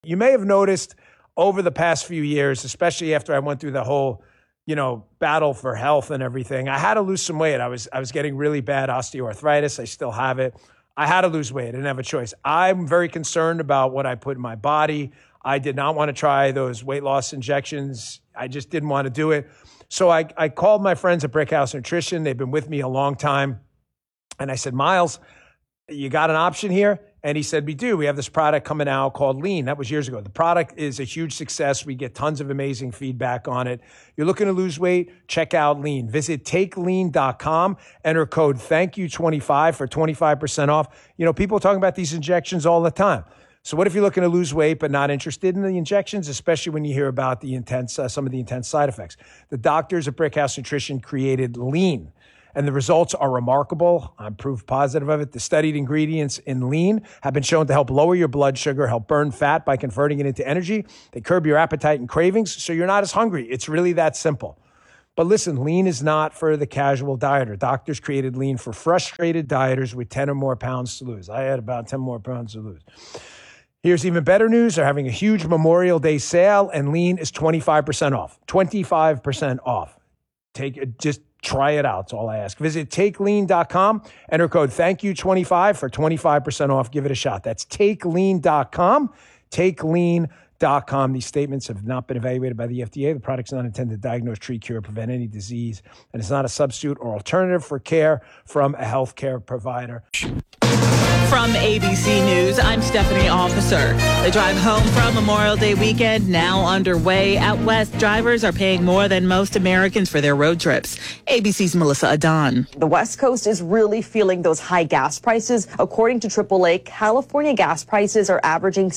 You may have noticed over the past few years, especially after I went through the whole, battle for health and everything, I had to lose some weight. I was getting really bad osteoarthritis. I still have it. I had to lose weight. I didn't have a choice. I'm very concerned about what I put in my body. I did not want to try those weight loss injections. I just didn't want to do it. So I called my friends at Brickhouse Nutrition. They've been with me a long time. And I said, Miles, you got an option here? And he said, we do. We have this product coming out called Lean. That was years ago. The product is a huge success. We get tons of amazing feedback on it. You're looking to lose weight? Check out Lean. Visit takelean.com. Enter code THANKYOU25 for 25% off. People are talking about these injections all the time. So what if you're looking to lose weight but not interested in the injections, especially when you hear about the some of the intense side effects? The doctors at Brickhouse Nutrition created Lean, and the results are remarkable. I'm proof positive of it. The studied ingredients in Lean have been shown to help lower your blood sugar, help burn fat by converting it into energy. They curb your appetite and cravings, so you're not as hungry. It's really that simple. But listen, Lean is not for the casual dieter. Doctors created Lean for frustrated dieters with 10 or more pounds to lose. I had about 10 more pounds to lose. Here's even better news. They're having a huge Memorial Day sale, and Lean is 25% off. 25% off. Just try it out. That's all I ask. Visit takelean.com. Enter code THANKYOU25 for 25% off. Give it a shot. That's takelean.com. Takelean.com. These statements have not been evaluated by the FDA. The product's not intended to diagnose, treat, cure, prevent any disease, and it's not a substitute or alternative for care from a healthcare provider. From ABC News, I'm Stephanie Officer. The drive home from Memorial Day weekend now underway. Out west, drivers are paying more than most Americans for their road trips. ABC's Melissa Adon. The West Coast is really feeling those high gas prices. According to AAA, California gas prices are averaging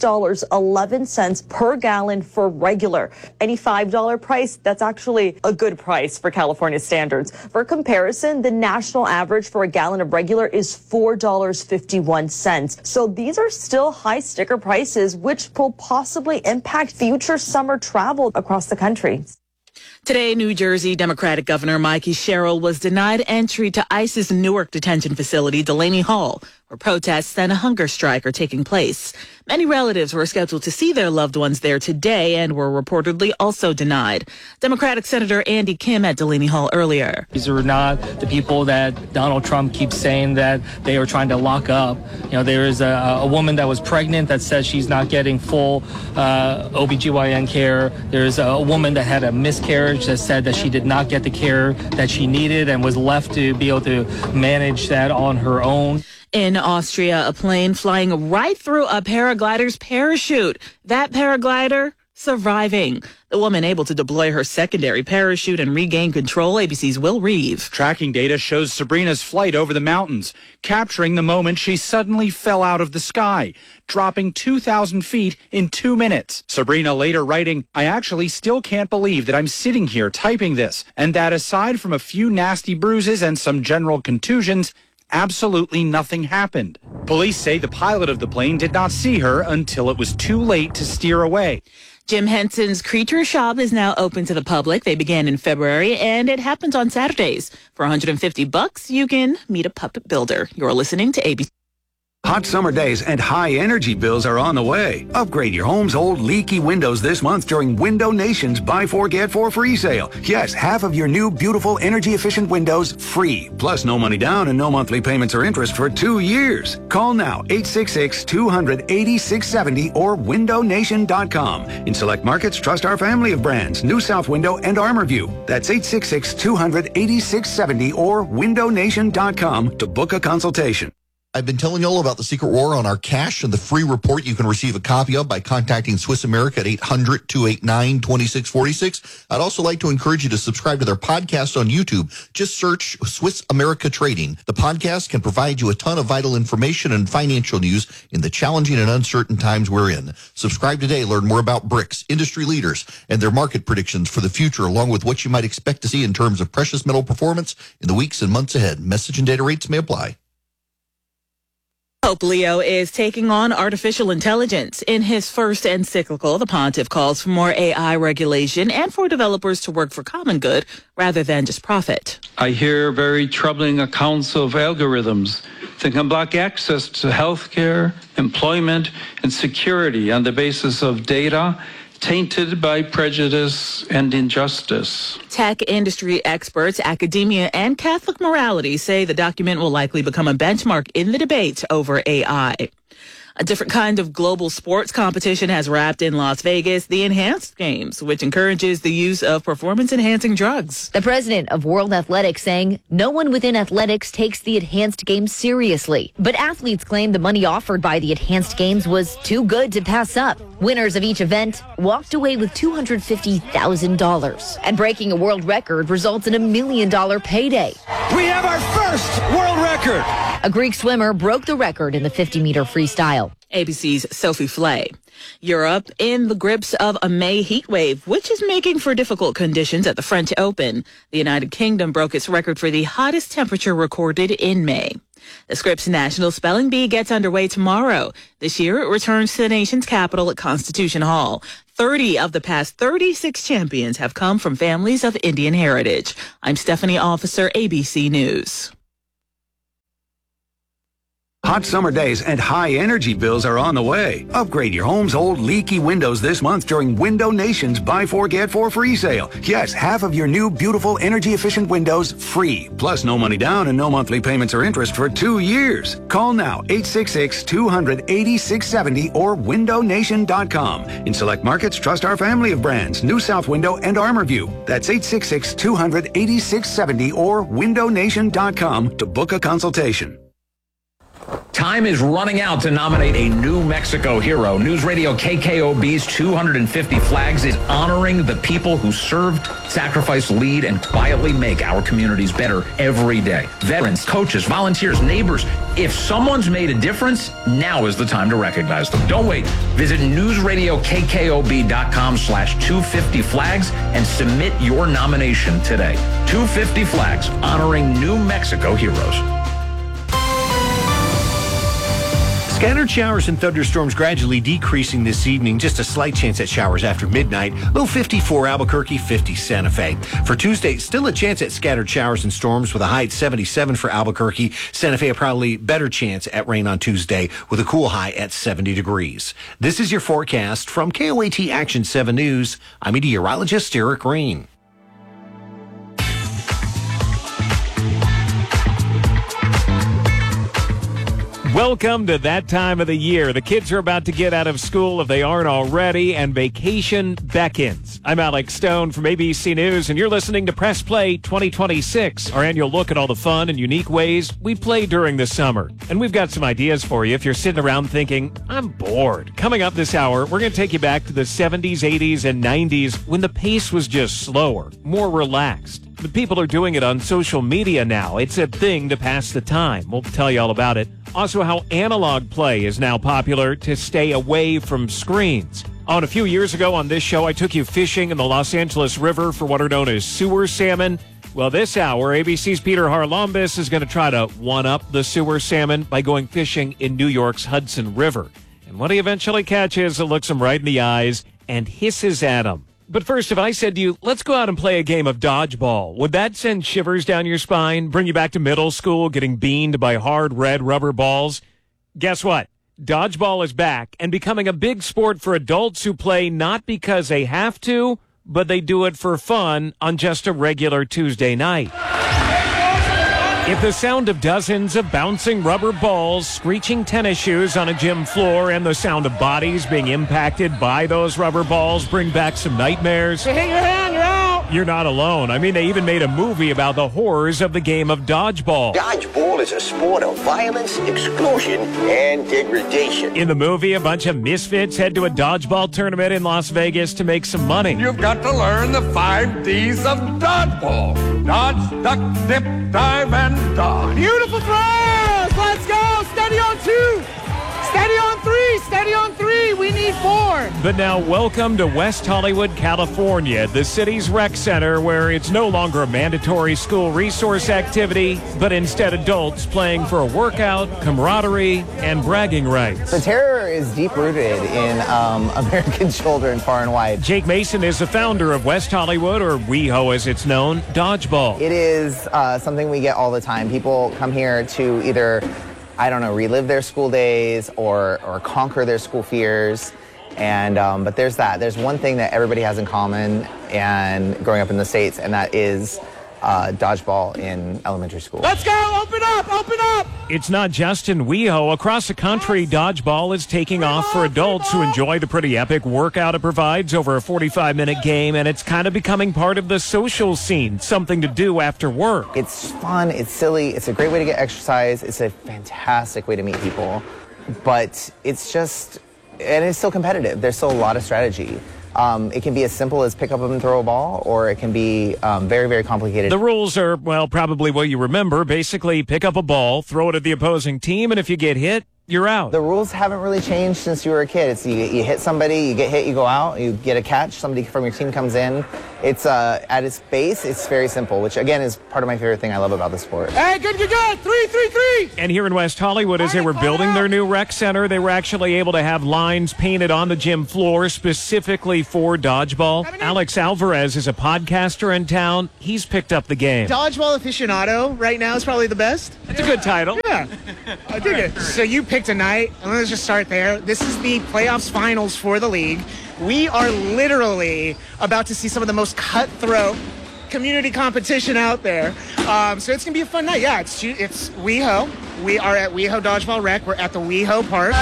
$6.11 per gallon for regular. Any $5 price, that's actually a good price for California standards. For comparison, the national average for a gallon of regular is $4.51. So these are still high sticker prices, which will possibly impact future summer travel across the country. Today, New Jersey Democratic Governor Mikey Sherrill was denied entry to ICE's Newark detention facility, Delaney Hall, where protests and a hunger strike are taking place. Many relatives were scheduled to see their loved ones there today and were reportedly also denied. Democratic Senator Andy Kim at Delaney Hall earlier. These are not the people that Donald Trump keeps saying that they are trying to lock up. There is a woman that was pregnant that says she's not getting full OBGYN care. There's a woman that had a miscarriage that said that she did not get the care that she needed and was left to be able to manage that on her own. In Austria, a plane flying right through a paraglider's parachute. That paraglider surviving. The woman able to deploy her secondary parachute and regain control. ABC's Will Reeve. Tracking data shows Sabrina's flight over the mountains, capturing the moment she suddenly fell out of the sky, dropping 2,000 feet in 2 minutes. Sabrina later writing, "I actually still can't believe that I'm sitting here typing this, and that aside from a few nasty bruises and some general contusions, absolutely nothing happened." Police say the pilot of the plane did not see her until it was too late to steer away. Jim Henson's Creature Shop is now open to the public. They began in February, and it happens on Saturdays. For $150, you can meet a puppet builder. You're listening to ABC. Hot summer days and high energy bills are on the way. Upgrade your home's old leaky windows this month during Window Nation's Buy 4 Get 4 free sale. Yes, half of your new beautiful energy efficient windows free. Plus no money down and no monthly payments or interest for 2 years. Call now 866-200-8670 or windownation.com. In select markets, trust our family of brands, New South Window and ArmorView. That's 866-200-8670 or windownation.com to book a consultation. I've been telling you all about the Secret War on our cash and the free report you can receive a copy of by contacting Swiss America at 800-289-2646. I'd also like to encourage you to subscribe to their podcast on YouTube. Just search Swiss America Trading. The podcast can provide you a ton of vital information and financial news in the challenging and uncertain times we're in. Subscribe today. Learn more about BRICS, industry leaders, and their market predictions for the future, along with what you might expect to see in terms of precious metal performance in the weeks and months ahead. Message and data rates may apply. Pope Leo is taking on artificial intelligence. In his first encyclical, the pontiff calls for more AI regulation and for developers to work for common good rather than just profit. I hear very troubling accounts of algorithms that can block access to health care, employment, and security on the basis of data tainted by prejudice and injustice. Tech industry experts, academia, and Catholic morality say the document will likely become a benchmark in the debate over AI. A different kind of global sports competition has wrapped in Las Vegas, the Enhanced Games, which encourages the use of performance-enhancing drugs. The president of World Athletics saying no one within athletics takes the Enhanced Games seriously. But athletes claim the money offered by the Enhanced Games was too good to pass up. Winners of each event walked away with $250,000. And breaking a world record results in $1 million payday. We have our first world record. A Greek swimmer broke the record in the 50-meter freestyle. ABC's Sophie Flay. Europe in the grips of a May heat wave, which is making for difficult conditions at the French Open. The United Kingdom broke its record for the hottest temperature recorded in May. The Scripps National Spelling Bee gets underway tomorrow. This year, it returns to the nation's capital at Constitution Hall. 30 of the past 36 champions have come from families of Indian heritage. I'm Stephanie Officer, ABC News. Hot summer days and high energy bills are on the way. Upgrade your home's old leaky windows this month during Window Nation's Buy 4 Get 4 free sale. Yes, half of your new beautiful energy efficient windows free. Plus no money down and no monthly payments or interest for 2 years. Call now 866-200-8670 or windownation.com. In select markets, trust our family of brands, New South Window and ArmorView. That's 866-200-8670 or windownation.com to book a consultation. Time is running out to nominate a New Mexico hero. News Radio KKOB's 250 Flags is honoring the people who served, sacrificed, lead, and quietly make our communities better every day. Veterans, coaches, volunteers, neighbors. If someone's made a difference, now is the time to recognize them. Don't wait. Visit newsradiokkob.com/250 Flags and submit your nomination today. 250 Flags, honoring New Mexico heroes. Scattered showers and thunderstorms gradually decreasing this evening. Just a slight chance at showers after midnight. Low 54 Albuquerque, 50 Santa Fe. For Tuesday, still a chance at scattered showers and storms with a high at 77 for Albuquerque. Santa Fe, a probably better chance at rain on Tuesday with a cool high at 70 degrees. This is your forecast from KOAT Action 7 News. I'm meteorologist Eric Green. Welcome to that time of the year. The kids are about to get out of school if they aren't already, and vacation beckons. I'm Alex Stone from ABC News, and you're listening to Press Play 2026, our annual look at all the fun and unique ways we play during the summer. And we've got some ideas for you if you're sitting around thinking, I'm bored. Coming up this hour, we're going to take you back to the 70s, 80s, and 90s when the pace was just slower, more relaxed. The people are doing it on social media now. It's a thing to pass the time. We'll tell you all about it. Also, how analog play is now popular to stay away from screens. A few years ago on this show, I took you fishing in the Los Angeles River for what are known as sewer salmon. Well, this hour, ABC's Peter Harlambis is going to try to one-up the sewer salmon by going fishing in New York's Hudson River. And what he eventually catches, it looks him right in the eyes and hisses at him. But first, if I said to you, let's go out and play a game of dodgeball, would that send shivers down your spine, bring you back to middle school, getting beaned by hard red rubber balls? Guess what? Dodgeball is back and becoming a big sport for adults who play not because they have to, but they do it for fun on just a regular Tuesday night. If the sound of dozens of bouncing rubber balls, screeching tennis shoes on a gym floor, and the sound of bodies being impacted by those rubber balls bring back some nightmares, hit your hand, you're out! You're not alone. I mean, they even made a movie about the horrors of the game of dodgeball. Dodgeball is a sport of violence, exclusion, and degradation. In the movie, a bunch of misfits head to a dodgeball tournament in Las Vegas to make some money. You've got to learn the 5 Ds of dodgeball. Dodge, duck, dip, dive, and dodge. Beautiful throws! Let's go! Steady on 2! Steady on 3! Steady on 3! We need 24. But now welcome to West Hollywood, California, the city's rec center where it's no longer a mandatory school resource activity, but instead adults playing for a workout, camaraderie, and bragging rights. The terror is deep-rooted in American children far and wide. Jake Mason is the founder of West Hollywood, or WeHo as it's known, Dodgeball. It is something we get all the time. People come here to either, relive their school days or conquer their school fears. And but there's that. There's one thing that everybody has in common and growing up in the States, and that is dodgeball in elementary school. Let's go! Open up! Open up! It's not just in WeHo. Across the country, dodgeball is taking off for adults who enjoy the pretty epic workout it provides over a 45-minute game, and it's kind of becoming part of the social scene, something to do after work. It's fun, it's silly, it's a great way to get exercise, it's a fantastic way to meet people, but it's just, and it's still competitive. There's still a lot of strategy. It can be as simple as pick up and throw a ball, or it can be very, very complicated. The rules are, well, probably what you remember. Basically, pick up a ball, throw it at the opposing team, and if you get hit, you're out. The rules haven't really changed since you were a kid. It's you hit somebody, you get hit, you go out, you get a catch, somebody from your team comes in. It's at its base, it's very simple, which again is part of my favorite thing I love about the sport. Hey, good. 3-3-3. And here in West Hollywood, as they were building their new rec center, they were actually able to have lines painted on the gym floor specifically for dodgeball. Alex Alvarez is a podcaster in town. He's picked up the game. Dodgeball aficionado right now is probably the best. That's a good title. Yeah, I dig it. So you picked a night, and let's just start there. This is the playoffs finals for the league. We are literally about to see some of the most cutthroat community competition out there. So it's going to be a fun night. Yeah, it's WeHo. We are at WeHo Dodgeball Rec. We're at the WeHo Park.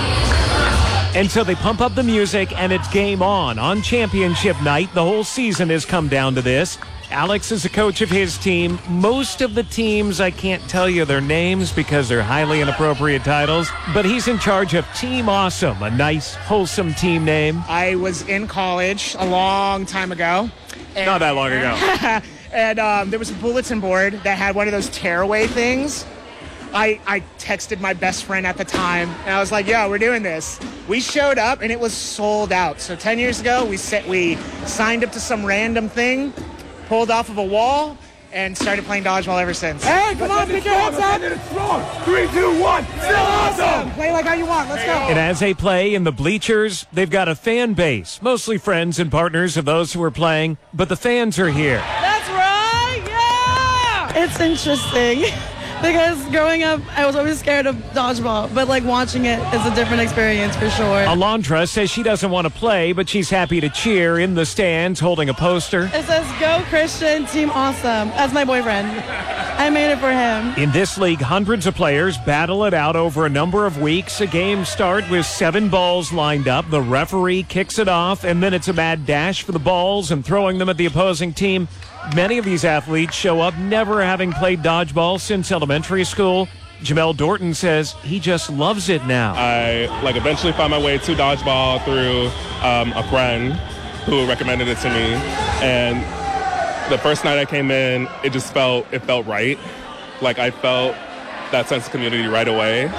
And so they pump up the music, and it's game on. On championship night, the whole season has come down to this. Alex is the coach of his team. Most of the teams, I can't tell you their names because they're highly inappropriate titles, but he's in charge of Team Awesome, a nice, wholesome team name. I was in college a long time ago. Not that long ago. And there was a bulletin board that had one of those tearaway things. I texted my best friend at the time, and I was like, yo, we're doing this. We showed up, and it was sold out. So 10 years ago, we signed up to some random thing, pulled off of a wall, and started playing dodgeball ever since. Hey, come on, pick your heads up. It's strong. 3, 2, 1. Still awesome. Play like how you want. Let's go. And as they play in the bleachers, they've got a fan base, mostly friends and partners of those who are playing, but the fans are here. That's right. Yeah. It's interesting. Because growing up, I was always scared of dodgeball, but like watching it is a different experience for sure. Alondra says she doesn't want to play, but she's happy to cheer in the stands holding a poster. It says, Go Christian, Team Awesome. That's my boyfriend. I made it for him. In this league, hundreds of players battle it out over a number of weeks. A game start with 7 balls lined up. The referee kicks it off, and then it's a mad dash for the balls and throwing them at the opposing team. Many of these athletes show up never having played dodgeball since elementary school. Jamel Dorton says he just loves it now. I eventually found my way to dodgeball through a friend who recommended it to me. And the first night I came in, it felt right. Like I felt that sense of community right away.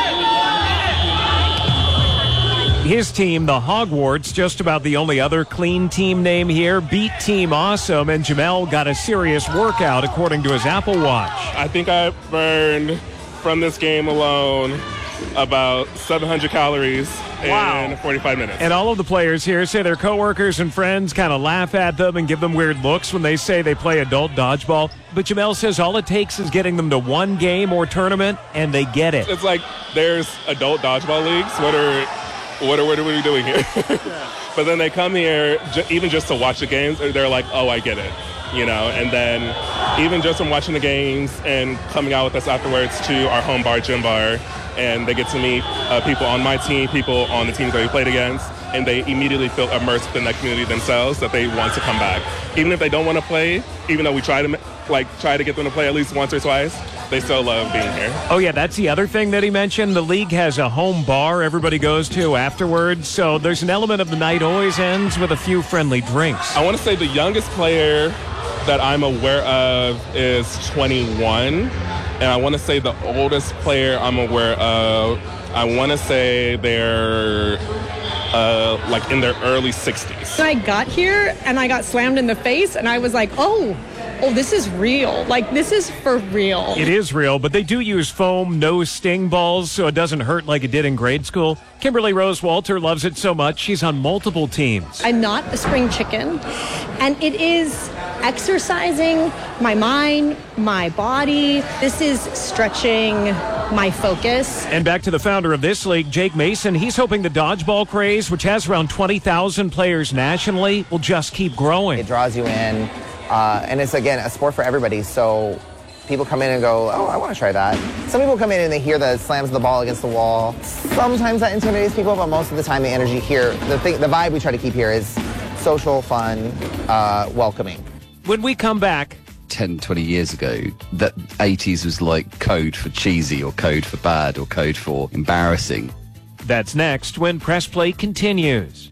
His team, the Hogwarts, just about the only other clean team name here, beat Team Awesome, and Jamel got a serious workout according to his Apple Watch. I think I burned from this game alone about 700 calories in 45 minutes. And all of the players here say their coworkers and friends kind of laugh at them and give them weird looks when they say they play adult dodgeball. But Jamel says all it takes is getting them to one game or tournament, and they get it. It's like there's adult dodgeball leagues. What are we doing here? But then they come here, even just to watch the games, they're like, oh, I get it, And then even just from watching the games and coming out with us afterwards to our home bar, Gym Bar, and they get to meet people on my team, people on the teams that we played against, and they immediately feel immersed within that community themselves that they want to come back. Even if they don't want to play, even though we try to get them to play at least once or twice, they still love being here. Oh, yeah, that's the other thing that he mentioned. The league has a home bar everybody goes to afterwards, so there's an element of the night always ends with a few friendly drinks. I want to say the youngest player that I'm aware of is 21, and I want to say the oldest player I'm aware of, I want to say they're like in their early 60s. I got here and I got slammed in the face and I was like, oh, this is real. Like, this is for real. It is real, but they do use foam, no sting balls, so it doesn't hurt like it did in grade school. Kimberly Rose Walter loves it so much, she's on multiple teams. I'm not a spring chicken, and it is exercising my mind, my body. This is stretching my focus. And back to the founder of this league, Jake Mason. He's hoping the dodgeball craze, which has around 20,000 players nationally, will just keep growing. It draws you in. And it's, again, a sport for everybody, so people come in and go, oh, I want to try that. Some people come in and they hear the slams of the ball against the wall. Sometimes that intimidates people, but most of the time the energy here, the vibe we try to keep here is social, fun, welcoming. When we come back, 10, 20 years ago, that 80s was like code for cheesy or code for bad or code for embarrassing. That's next when Press Play continues.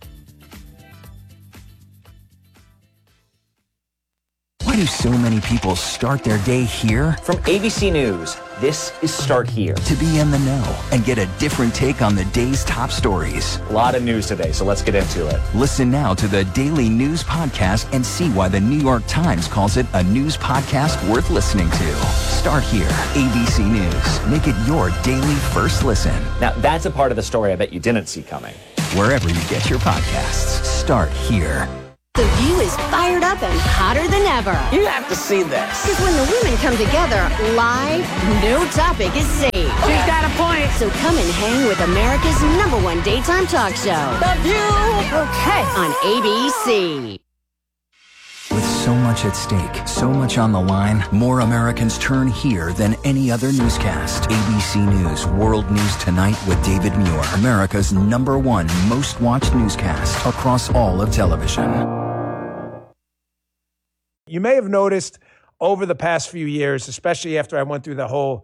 Why do so many people start their day here? From ABC News, this is Start Here. To be in the know and get a different take on the day's top stories. A lot of news today, so let's get into it. Listen now to the Daily News Podcast and see why the New York Times calls it a news podcast worth listening to. Start Here, ABC News. Make it your daily first listen. Now, that's a part of the story I bet you didn't see coming. Wherever you get your podcasts, Start Here. The View is fired up and hotter than ever. You have to see this. Because when the women come together live, no topic is safe. She's got a point. So come and hang with America's #1 daytime talk show. The View. Okay. On ABC. With so much at stake, so much on the line, more Americans turn here than any other newscast. ABC News World News Tonight with David Muir, America's #1 most watched newscast across all of television. You may have noticed over the past few years, especially after I went through the whole,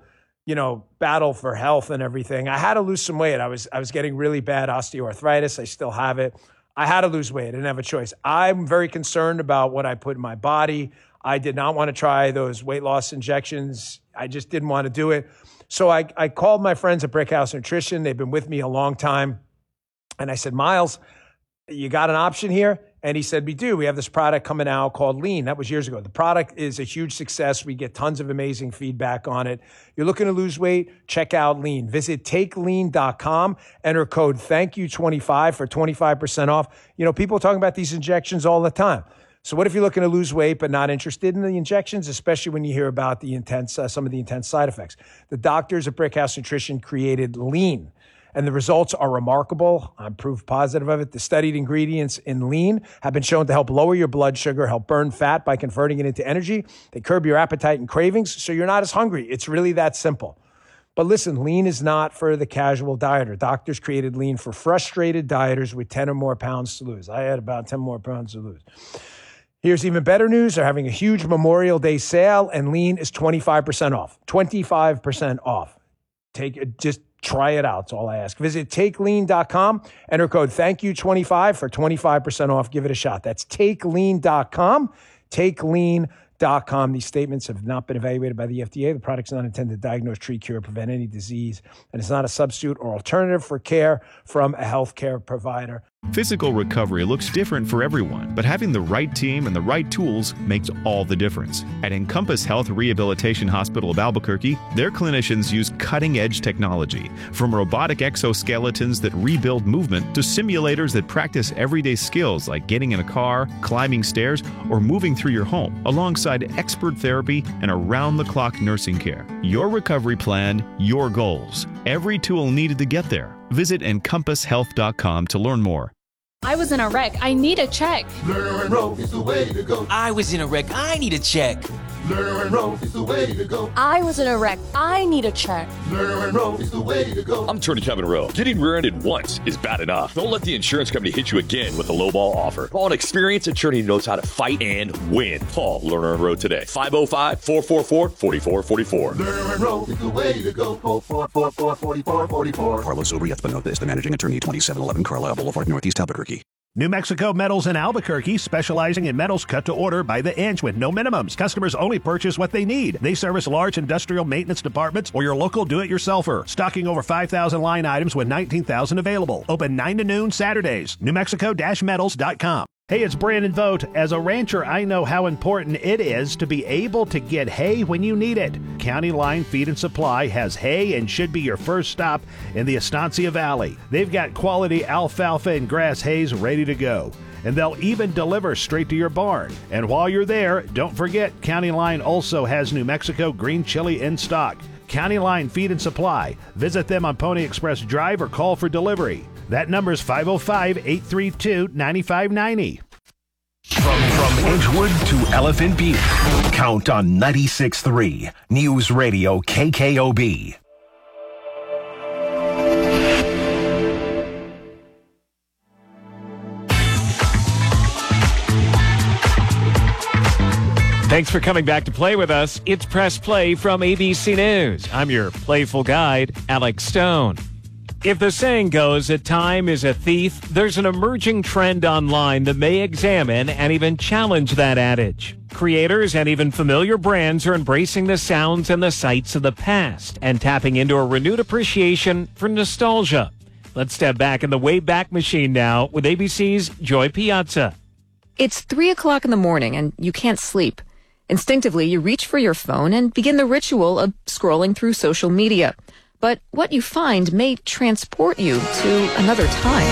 battle for health and everything, I had to lose some weight. I was getting really bad osteoarthritis. I still have it. I had to lose weight. I didn't have a choice. I'm very concerned about what I put in my body. I did not want to try those weight loss injections. I just didn't want to do it. So I called my friends at Brickhouse Nutrition. They've been with me a long time. And I said, Miles, you got an option here? And he said, we do. We have this product coming out called Lean. That was years ago. The product is a huge success. We get tons of amazing feedback on it. You're looking to lose weight? Check out Lean. Visit takelean.com. Enter code THANKYOU25 for 25% off. People are talking about these injections all the time. So what if you're looking to lose weight but not interested in the injections, especially when you hear about the some of the intense side effects? The doctors at Brickhouse Nutrition created Lean. And the results are remarkable. I'm proof positive of it. The studied ingredients in Lean have been shown to help lower your blood sugar, help burn fat by converting it into energy. They curb your appetite and cravings, so you're not as hungry. It's really that simple. But listen, Lean is not for the casual dieter. Doctors created Lean for frustrated dieters with 10 or more pounds to lose. I had about 10 more pounds to lose. Here's even better news. They're having a huge Memorial Day sale, and Lean is 25% off. 25% off. Just try it out. That's all I ask. Visit takelean.com. Enter code THANKYOU25 for 25% off. Give it a shot. That's takelean.com. Takelean.com. These statements have not been evaluated by the FDA. The product's not intended to diagnose, treat, cure, prevent any disease, and it's not a substitute or alternative for care from a healthcare provider. Physical recovery looks different for everyone, but having the right team and the right tools makes all the difference. At Encompass Health Rehabilitation Hospital of Albuquerque, their clinicians use cutting-edge technology, from robotic exoskeletons that rebuild movement to simulators that practice everyday skills like getting in a car, climbing stairs, or moving through your home, alongside expert therapy and around-the-clock nursing care. Your recovery plan, your goals. Every tool needed to get there. Visit EncompassHealth.com to learn more. I was in a wreck. I need a check. Learn and roll is the way to go. I was in a wreck. I need a check. Learn and roll is the way to go. I was in a wreck. I need a check. Learn and roll is the way to go. I'm Attorney Kevin Rowe. Getting rear-ended once is bad enough. Don't let the insurance company hit you again with a lowball offer. Call an experienced attorney who knows how to fight and win. Call Lerner and Rowe today. 505-444-4444. Learn and roll is the way to go. 444-4444. Carlos O'Brien, but note this, the managing attorney, 2711 Carlisle Boulevard, Northeast Albuquerque. New Mexico Metals in Albuquerque, specializing in metals cut to order by the inch with no minimums. Customers only purchase what they need. They service large industrial maintenance departments or your local do-it-yourselfer. Stocking over 5,000 line items with 19,000 available. Open 9 to noon Saturdays. NewMexico-metals.com. Hey, it's Brandon Vogt. As a rancher, I know how important it is to be able to get hay when you need it. County Line Feed and Supply has hay and should be your first stop in the Estancia Valley. They've got quality alfalfa and grass hays ready to go, and they'll even deliver straight to your barn. And while you're there, don't forget County Line also has New Mexico green chili in stock. County Line Feed and Supply. Visit them on Pony Express Drive or call for delivery. That number is 505-832-9590. From Edgewood to Elephant Butte, count on 96.3 News Radio KKOB. Thanks for coming back to play with us. It's Press Play from ABC News. I'm your playful guide, Alex Stone. If the saying goes that time is a thief, there's an emerging trend online that may examine and even challenge that adage. Creators and even familiar brands are embracing the sounds and the sights of the past and tapping into a renewed appreciation for nostalgia. Let's step back in the Wayback Machine now with ABC's Joy Piazza. It's 3 o'clock in the morning and you can't sleep. Instinctively, you reach for your phone and begin the ritual of scrolling through social media. But what you find may transport you to another time.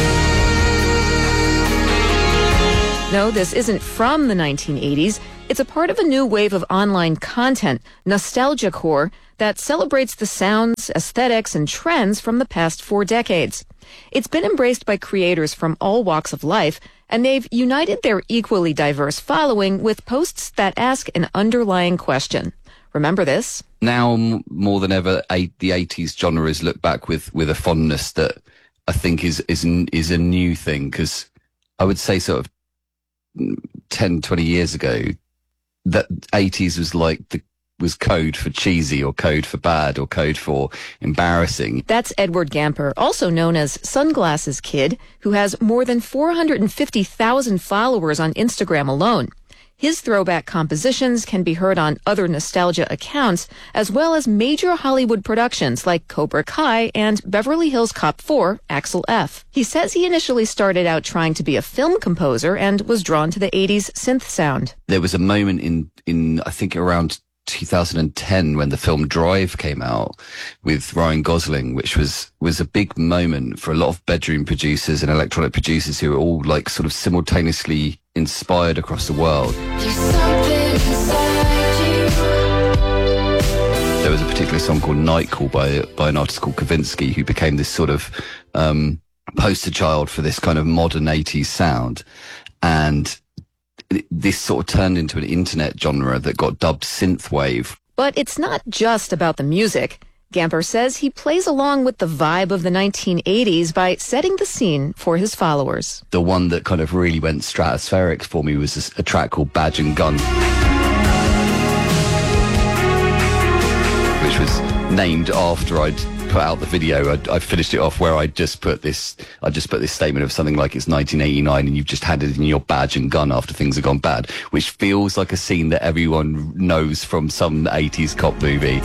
No, this isn't from the 1980s. It's a part of a new wave of online content, nostalgiacore, that celebrates the sounds, aesthetics, and trends from the past 4 decades. It's been embraced by creators from all walks of life, and they've united their equally diverse following with posts that ask an underlying question. Remember this? Now more than ever, the 80s genre is looked back with a fondness that I think is a new thing, because I would say sort of 10, 20 years ago, that 80s was code for cheesy or code for bad or code for embarrassing. That's Edward Gamper, also known as Sunglasses Kid, who has more than 450,000 followers on Instagram alone. His throwback compositions can be heard on other nostalgia accounts, as well as major Hollywood productions like Cobra Kai and Beverly Hills Cop 4, Axel F. He says he initially started out trying to be a film composer and was drawn to the 80s synth sound. There was a moment in I think around 2010 when the film Drive came out with Ryan Gosling, which was a big moment for a lot of bedroom producers and electronic producers who were all like sort of simultaneously inspired across the world. There was a particular song called Night Call by an artist called Kavinsky, who became this sort of poster child for this kind of modern 80s sound. And this sort of turned into an internet genre that got dubbed synthwave. But it's not just about the music. Gamper says he plays along with the vibe of the 1980s by setting the scene for his followers. The one that kind of really went stratospheric for me was a track called Badge and Gun, which was named after I'd put out the video. I finished it off where I just put this statement of something like it's 1989 and you've just handed in your badge and gun after things have gone bad, which feels like a scene that everyone knows from some 80s cop movie.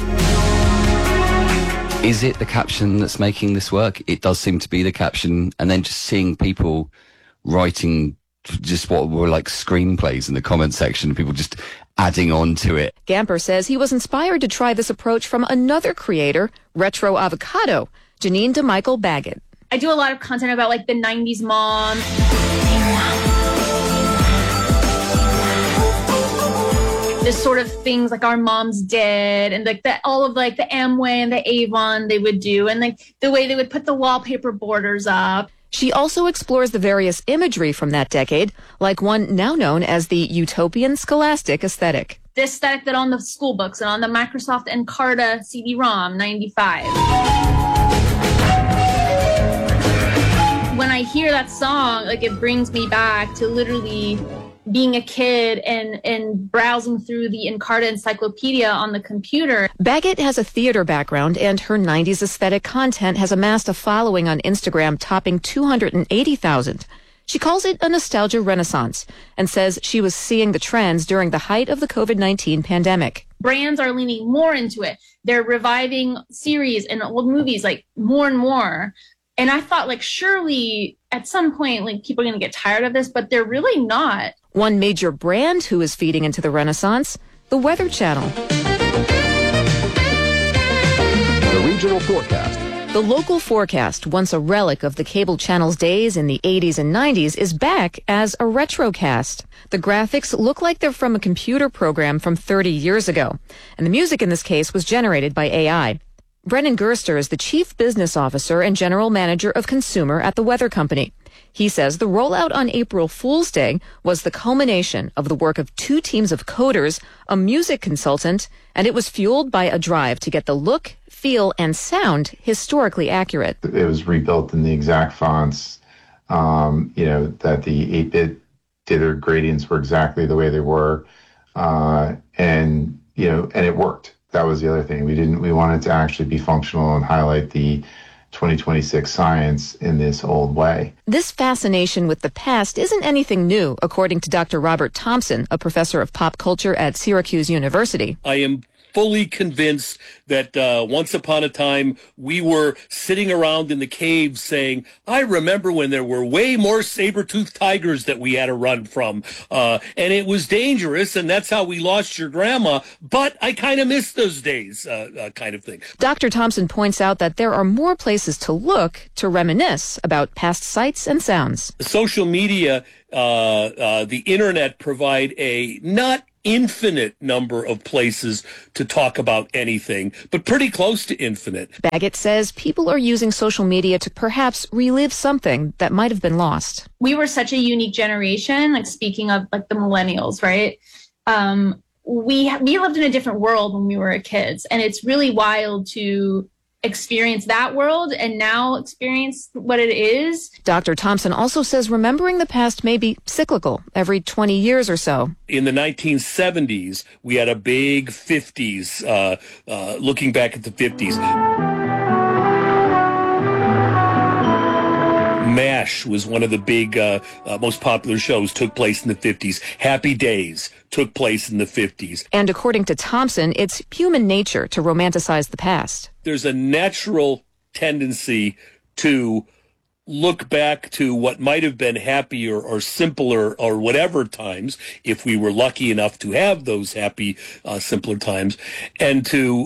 Is it the caption that's making this work? It does seem to be the caption, and then just seeing people writing just what were like screenplays in the comment section, people just adding on to it. Gamper says he was inspired to try this approach from another creator, Retro Avocado, Janine DeMichael Baggett. I do a lot of content about like the 90s mom. The sort of things like our moms did, and like all of like the Amway and the Avon they would do, and like the way they would put the wallpaper borders up. She also explores the various imagery from that decade, like one now known as the utopian scholastic aesthetic. The aesthetic that on the school books and on the Microsoft Encarta CD-ROM 95. When I hear that song, like it brings me back to literally being a kid and browsing through the Encarta encyclopedia on the computer. Baggett has a theater background, and her 90s aesthetic content has amassed a following on Instagram topping 280,000. She calls it a nostalgia renaissance and says she was seeing the trends during the height of the COVID-19 pandemic. Brands are leaning more into it. They're reviving series and old movies like more and more. And I thought like surely at some point like people are going to get tired of this, but they're really not. One major brand who is feeding into the renaissance, the Weather Channel. The regional forecast. The local forecast, once a relic of the cable channel's days in the 80s and 90s, is back as a retrocast. The graphics look like they're from a computer program from 30 years ago, and the music in this case was generated by AI. Brennan Gerster is the Chief Business Officer and General Manager of Consumer at the Weather Company. He says the rollout on April Fool's Day was the culmination of the work of 2 teams of coders, a music consultant, and it was fueled by a drive to get the look, feel, and sound historically accurate. It was rebuilt in the exact fonts, that the 8-bit dither gradients were exactly the way they were, and it worked. That was the other thing. We wanted to actually be functional and highlight the 2026 science in this old way. This fascination with the past isn't anything new, according to Dr. Robert Thompson, a professor of pop culture at Syracuse University. I am fully convinced that once upon a time we were sitting around in the caves saying, I remember when there were way more saber-toothed tigers that we had to run from, and it was dangerous, and that's how we lost your grandma, but I kind of miss those days, kind of thing. Dr. Thompson points out that there are more places to look to reminisce about past sights and sounds. Social media, the internet provide a not infinite number of places to talk about anything, but pretty close to infinite. Baggett says people are using social media to perhaps relive something that might have been lost. We were such a unique generation, like speaking of like the millennials, right? We lived in a different world when we were kids, and it's really wild to experience that world and now experience what it is. Dr. Thompson also says remembering the past may be cyclical every 20 years or so. In the 1970s, we had a big 50s, looking back at the 50s. MASH was one of the big, most popular shows, took place in the 50s. Happy Days took place in the 50s. And according to Thompson, it's human nature to romanticize the past. There's a natural tendency to look back to what might have been happier or simpler or whatever times, if we were lucky enough to have those happy, simpler times, and to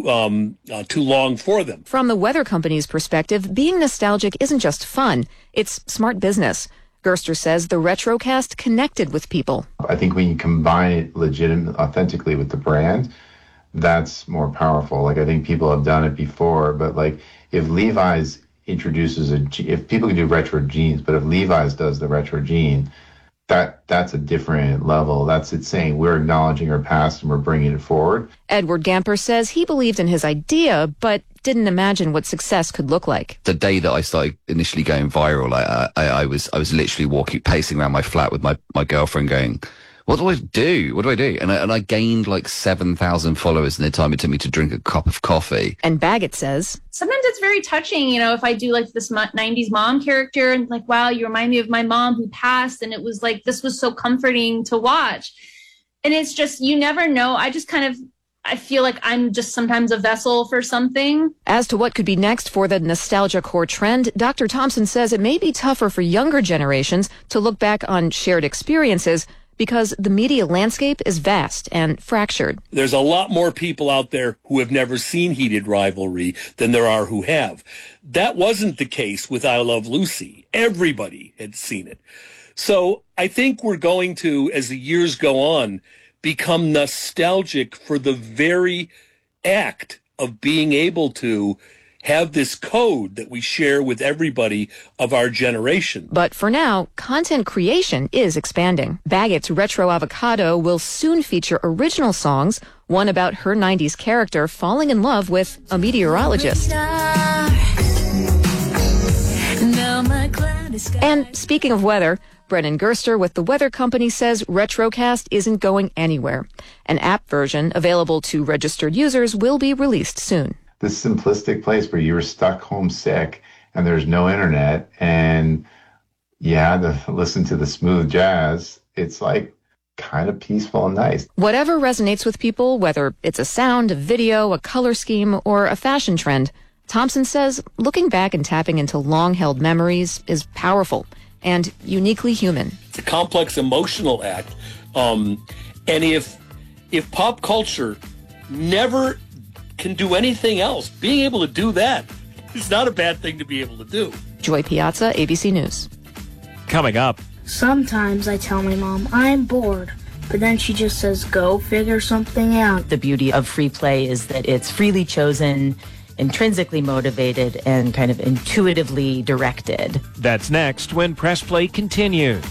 long for them. From the Weather Company's perspective, being nostalgic isn't just fun, it's smart business. Gerster says the retrocast connected with people. I think when you combine it authentically with the brand, that's more powerful. Like, I think people have done it before, but like if Levi's introduces if people can do retro jeans, but if Levi's does the retro jean, that's a different level. That's it saying we're acknowledging our past and we're bringing it forward. Edward Gamper says he believed in his idea, but didn't imagine what success could look like. The day that I started initially going viral, I was literally pacing around my flat with my girlfriend going, what do I do? What do I do? And I gained like 7,000 followers in the time it took me to drink a cup of coffee. And Baggett says, sometimes it's very touching, if I do like this 90s mom character and like, wow, you remind me of my mom who passed. And it was like, this was so comforting to watch. And it's just, you never know. I feel like I'm just sometimes a vessel for something. As to what could be next for the nostalgia core trend, Dr. Thompson says it may be tougher for younger generations to look back on shared experiences because the media landscape is vast and fractured. There's a lot more people out there who have never seen Heated Rivalry than there are who have. That wasn't the case with I Love Lucy. Everybody had seen it. So I think we're going to, as the years go on, become nostalgic for the very act of being able to have this code that we share with everybody of our generation. But for now, content creation is expanding. Baggett's Retro Avocado will soon feature original songs, one about her 90s character falling in love with a meteorologist. And speaking of weather, Brennan Gerster with the Weather Company says Retrocast isn't going anywhere. An app version available to registered users will be released soon. This simplistic place where you were stuck home sick and there's no internet and Yeah, to listen to the smooth jazz, it's like kind of peaceful and nice. Whatever resonates with people, whether it's a sound, a video, a color scheme, or a fashion trend, Thompson says looking back and tapping into long-held memories is powerful and uniquely human. It's a complex emotional act. And if pop culture never can do anything else, being able to do that is not a bad thing to be able to do. Joy Piazza, ABC News. Coming up. Sometimes I tell my mom I'm bored, but then she just says, go figure something out. The beauty of free play is that it's freely chosen, intrinsically motivated, and kind of intuitively directed. That's next when Press Play continues.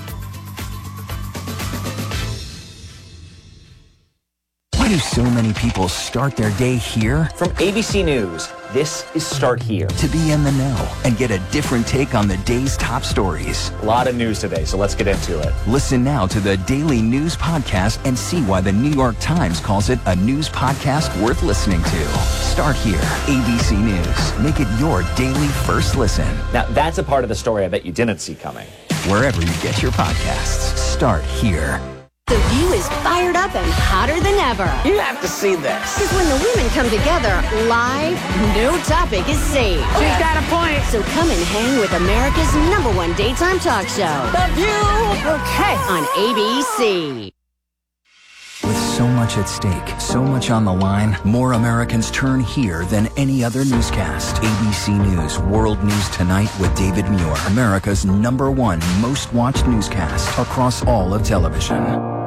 Why do so many people start their day here? From ABC News, this is Start Here. To be in the know and get a different take on the day's top stories. A lot of news today, so let's get into it. Listen now to the Daily News Podcast and see why the New York Times calls it a news podcast worth listening to. Start Here, ABC News. Make it your daily first listen. Now, that's a part of the story I bet you didn't see coming. Wherever you get your podcasts, Start Here. The View is fired up and hotter than ever. You have to see this. Because when the women come together live, no topic is safe. She's got a point. So come and hang with America's #1 daytime talk show. The View. Okay. On ABC. With so much at stake, so much on the line, more Americans turn here than any other newscast. ABC News World News Tonight with David Muir, America's #1 most watched newscast across all of television.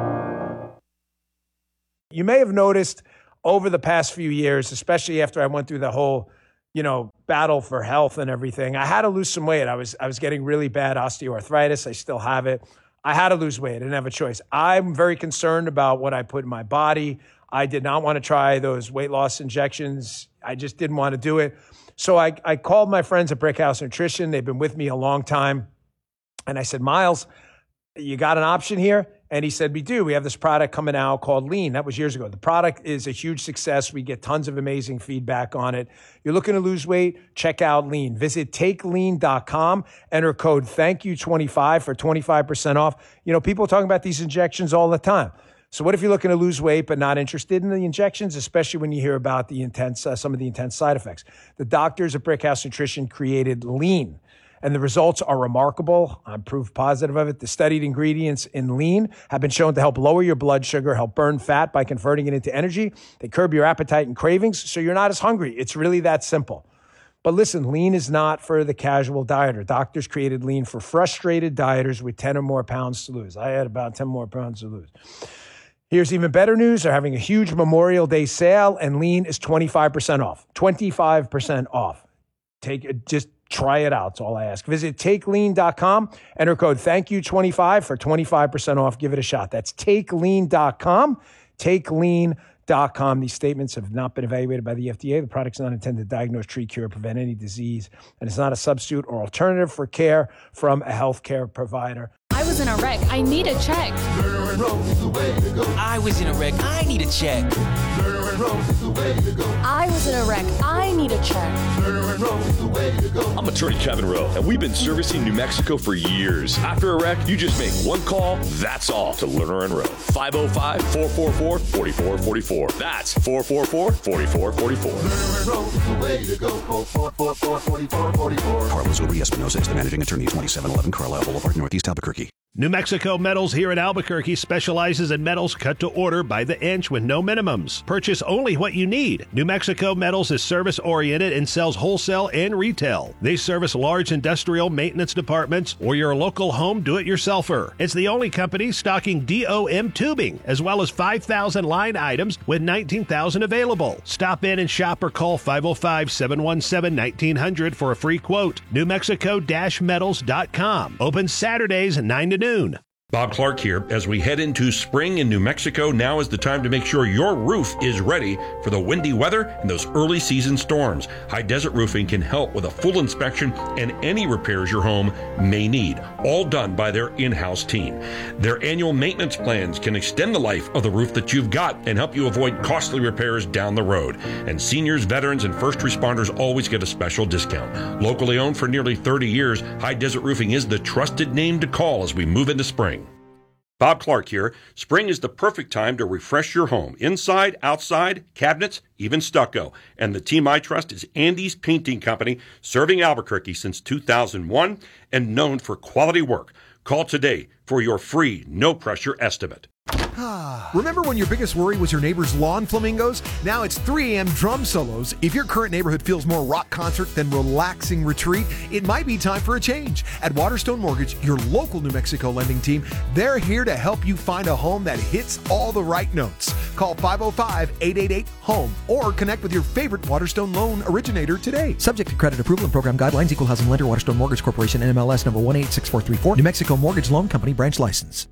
You may have noticed over the past few years, especially after I went through the whole, battle for health and everything, I had to lose some weight. I was getting really bad osteoarthritis. I still have it. I had to lose weight. I didn't have a choice. I'm very concerned about what I put in my body. I did not want to try those weight loss injections. I just didn't want to do it. So I called my friends at Brickhouse Nutrition. They've been with me a long time. And I said, Miles, you got an option here? And he said, we do. We have this product coming out called Lean. That was years ago. The product is a huge success. We get tons of amazing feedback on it. You're looking to lose weight? Check out Lean. Visit takelean.com. Enter code THANKYOU25 for 25% off. People are talking about these injections all the time. So what if you're looking to lose weight but not interested in the injections, especially when you hear about the some of the intense side effects? The doctors at Brickhouse Nutrition created Lean. And the results are remarkable. I'm proof positive of it. The studied ingredients in Lean have been shown to help lower your blood sugar, help burn fat by converting it into energy. They curb your appetite and cravings, so you're not as hungry. It's really that simple. But listen, Lean is not for the casual dieter. Doctors created Lean for frustrated dieters with 10 or more pounds to lose. I had about 10 more pounds to lose. Here's even better news. They're having a huge Memorial Day sale, and Lean is 25% off. 25% off. Just try it out. That's all I ask. Visit takelean.com. Enter code THANKYOU25 for 25% off. Give it a shot. That's takelean.com. Takelean.com. These statements have not been evaluated by the FDA. The product's not intended to diagnose, treat, cure, prevent any disease, and it's not a substitute or alternative for care from a healthcare provider. I was in a wreck. I need a check. Lerner and Rose is the way to go. I was in a wreck. I need a check. Lerner and Rose is the way to go. I was in a wreck. I need a check. Lerner and Rose is the way to go. I'm attorney Kevin Rowe, and we've been servicing New Mexico for years. After a wreck, you just make one call, that's all, to Lerner and Rowe. 505-444-4444. That's 444-4444. Lerner and Rose is the way to go. 444-4444. Carlos Uri Espinosa is the managing attorney, 2711 Carlisle Boulevard, Northeast Albuquerque. New Mexico Metals here in Albuquerque specializes in metals cut to order by the inch with no minimums. Purchase only what you need. New Mexico Metals is service-oriented and sells wholesale and retail. They service large industrial maintenance departments or your local home do-it-yourselfer. It's the only company stocking DOM tubing, as well as 5,000 line items with 19,000 available. Stop in and shop or call 505-717-1900 for a free quote. NewMexico-metals.com. Open Saturdays 9 to noon. Bob Clark here. As we head into spring in New Mexico, now is the time to make sure your roof is ready for the windy weather and those early season storms. High Desert Roofing can help with a full inspection and any repairs your home may need, all done by their in-house team. Their annual maintenance plans can extend the life of the roof that you've got and help you avoid costly repairs down the road. And seniors, veterans, and first responders always get a special discount. Locally owned for nearly 30 years, High Desert Roofing is the trusted name to call as we move into spring. Bob Clark here. Spring is the perfect time to refresh your home. Inside, outside, cabinets, even stucco. And the team I trust is Andy's Painting Company, serving Albuquerque since 2001 and known for quality work. Call today for your free, no-pressure estimate. Remember when your biggest worry was your neighbor's lawn flamingos? Now it's 3 a.m. drum solos. If your current neighborhood feels more rock concert than relaxing retreat, it might be time for a change. At Waterstone Mortgage, your local New Mexico lending team, they're here to help you find a home that hits all the right notes. Call 505-888-HOME or connect with your favorite Waterstone loan originator today. Subject to credit approval and program guidelines. Equal housing lender. Waterstone Mortgage Corporation. NMLS number 186434. New Mexico Mortgage Loan Company. Branch license.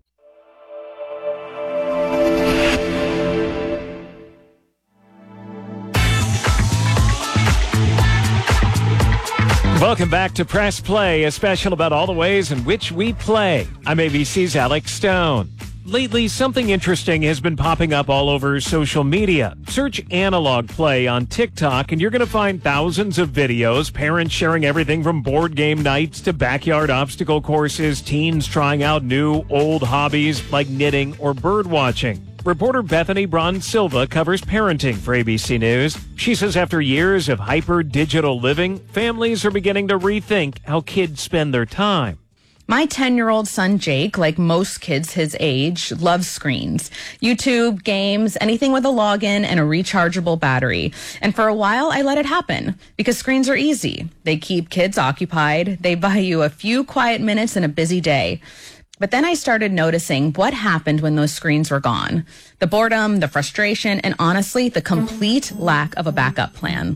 Welcome back to Press Play, a special about all the ways in which we play. I'm ABC's Alex Stone. Lately, something interesting has been popping up all over social media. Search analog play on TikTok, and you're going to find thousands of videos, parents sharing everything from board game nights to backyard obstacle courses, teens trying out new, old hobbies like knitting or bird watching. Reporter Bethany Braun Silva covers parenting for ABC News. She says after years of hyper-digital living, families are beginning to rethink how kids spend their time. My 10-year-old son, Jake, like most kids his age, loves screens. YouTube, games, anything with a login and a rechargeable battery. And for a while, I let it happen because screens are easy. They keep kids occupied. They buy you a few quiet minutes in a busy day. But then I started noticing what happened when those screens were gone. The boredom, the frustration, and honestly, the complete lack of a backup plan.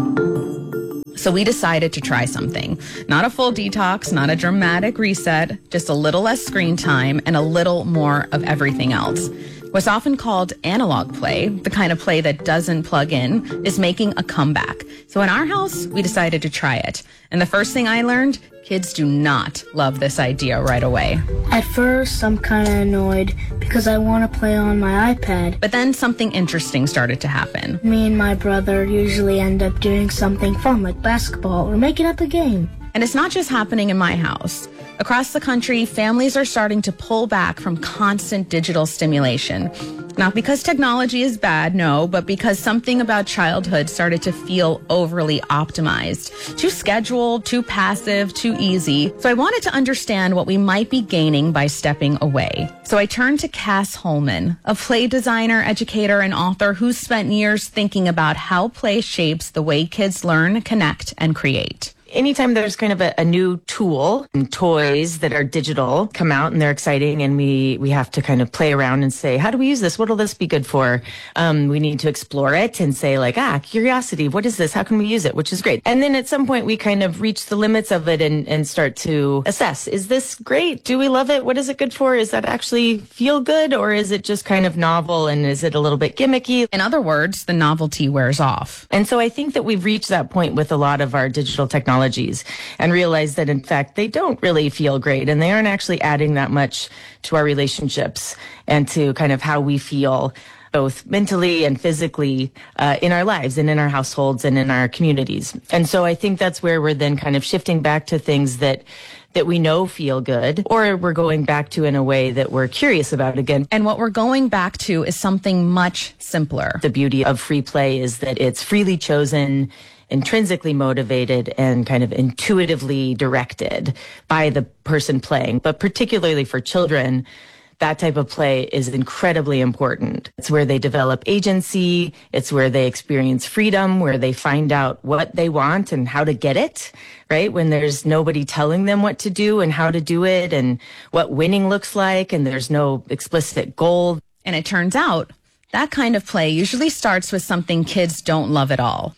So we decided to try something. Not a full detox, not a dramatic reset, just a little less screen time and a little more of everything else. What's often called analog play, the kind of play that doesn't plug in, is making a comeback. So in our house, we decided to try it. And the first thing I learned, kids do not love this idea right away. At first, I'm kind of annoyed because I want to play on my iPad. But then something interesting started to happen. Me and my brother usually end up doing something fun like basketball or making up a game. And it's not just happening in my house. Across the country, families are starting to pull back from constant digital stimulation. Not because technology is bad, no, but because something about childhood started to feel overly optimized. Too scheduled, too passive, too easy. So I wanted to understand what we might be gaining by stepping away. So I turned to Cass Holman, a play designer, educator, and author who's spent years thinking about how play shapes the way kids learn, connect, and create. Anytime there's kind of a new tool and toys that are digital come out and they're exciting and we have to kind of play around and say, how do we use this? What will this be good for? We need to explore it and say like, curiosity. What is this? How can we use it? Which is great. And then at some point we kind of reach the limits of it and start to assess. Is this great? Do we love it? What is it good for? Is that actually feel good? Or is it just kind of novel and is it a little bit gimmicky? In other words, the novelty wears off. And so I think that we've reached that point with a lot of our digital technology and realize that, in fact, they don't really feel great and they aren't actually adding that much to our relationships and to kind of how we feel both mentally and physically in our lives and in our households and in our communities. And so I think that's where we're then kind of shifting back to things that we know feel good, or we're going back to in a way that we're curious about again. And what we're going back to is something much simpler. The beauty of free play is that it's freely chosen, intrinsically motivated, and kind of intuitively directed by the person playing. But particularly for children, that type of play is incredibly important. It's where they develop agency. It's where they experience freedom, where they find out what they want and how to get it, right? When there's nobody telling them what to do and how to do it and what winning looks like, and there's no explicit goal. And it turns out that kind of play usually starts with something kids don't love at all.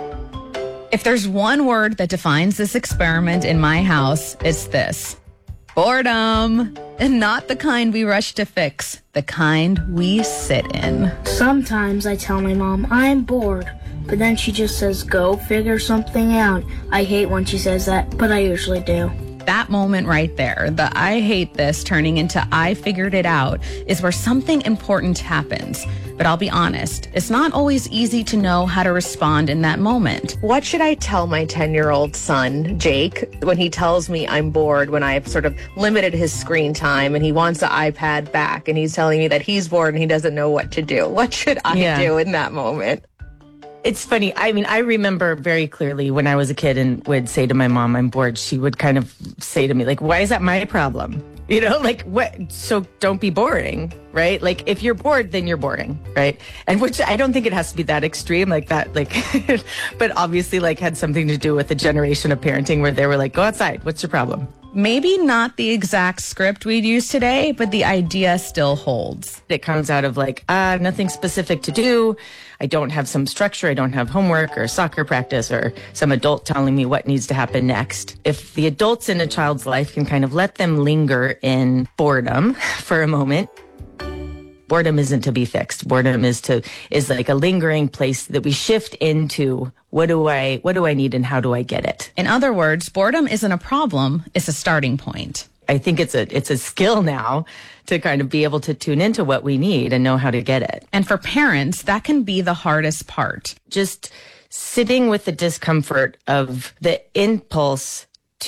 If there's one word that defines this experiment in my house, it's this: Boredom. And not the kind we rush to fix, the kind we sit in. Sometimes I tell my mom I'm bored, but then she just says, go figure something out. I hate when she says that, but I usually do. That moment right there, the I hate this turning into I figured it out, is where something important happens. But I'll be honest, it's not always easy to know how to respond in that moment. What should I tell my 10-year-old son, Jake, when he tells me I'm bored, when I've sort of limited his screen time and he wants the iPad back and he's telling me that he's bored and he doesn't know what to do? What should I do in that moment? It's funny. I mean, I remember very clearly when I was a kid and would say to my mom, I'm bored. She would kind of say to me, like, why is that my problem? You know, like, what? So don't be boring, right? Like, if you're bored, then you're boring, right? And which I don't think it has to be that extreme, like that, like, but obviously, like, had something to do with the generation of parenting where they were like, go outside. What's your problem? Maybe not the exact script we'd use today, but the idea still holds. It comes out of like, nothing specific to do. I don't have some structure. I don't have homework or soccer practice or some adult telling me what needs to happen next. If the adults in a child's life can kind of let them linger in boredom for a moment, boredom isn't to be fixed. Boredom is like a lingering place that we shift into. What do I need and how do I get it? In other words, boredom isn't a problem. It's a starting point. I think it's a skill now to kind of be able to tune into what we need and know how to get it. And for parents, that can be the hardest part. Just sitting with the discomfort of the impulse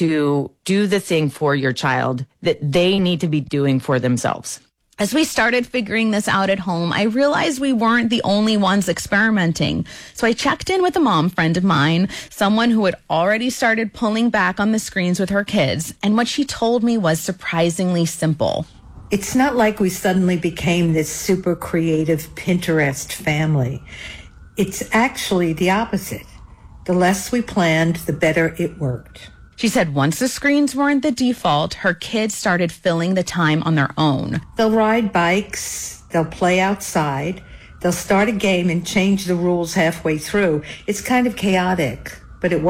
to do the thing for your child that they need to be doing for themselves. As we started figuring this out at home, I realized we weren't the only ones experimenting. So I checked in with a mom friend of mine, someone who had already started pulling back on the screens with her kids. And what she told me was surprisingly simple. It's not like we suddenly became this super creative Pinterest family. It's actually the opposite. The less we planned, the better it worked. She said once the screens weren't the default, her kids started filling the time on their own. They'll ride bikes, they'll play outside, they'll start a game and change the rules halfway through. It's kind of chaotic, but it works.